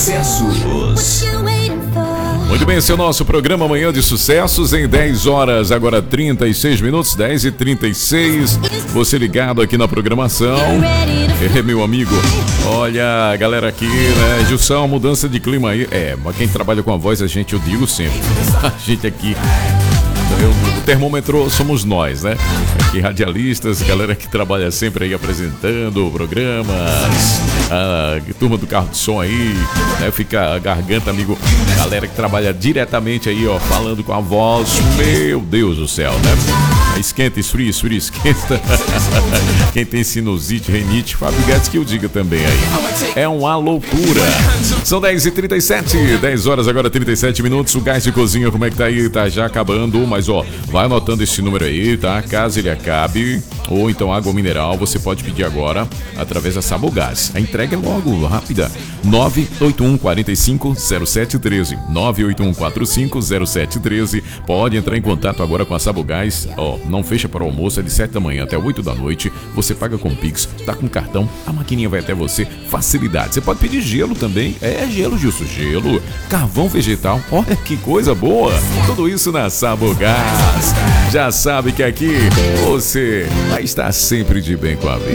sucessos. Muito bem, esse é o nosso programa Manhã de Sucessos em 10 horas, agora 36 minutos, 10h36. Você ligado aqui na programação. Meu amigo, olha a galera aqui, né? Gilson, mudança de clima aí. Mas quem trabalha com a voz, eu digo sempre. A gente aqui. O termômetro somos nós, né? Aqui, radialistas, galera que trabalha sempre aí apresentando programas, a turma do carro de som aí, né? Fica a garganta, amigo. Galera que trabalha diretamente aí, ó, falando com a voz. Meu Deus do céu, né? Esquenta, esfria, esquenta. Quem tem sinusite, renite, Fábio Guedes que eu diga também aí. É uma loucura. São 10h37, 10 horas agora 37 minutos. O gás de cozinha, como é que tá aí? Tá já acabando, mas ó, vai anotando esse número aí, tá? Caso ele acabe, ou então água mineral, você pode pedir agora através da Sabogás. A entrega é logo, rápida. 981 45 0713. 981 45 0713. Pode entrar em contato agora com a Sabogás. Ó, não fecha para o almoço, é de 7 da manhã até 8 da noite. Você paga com Pix, tá com cartão, a maquininha vai até você. Facilidade. Você pode pedir gelo também. É gelo, Gilson, gelo. Carvão vegetal. Olha que coisa boa. Tudo isso na Sabogás. Já sabe que aqui você vai estar sempre de bem com a vida.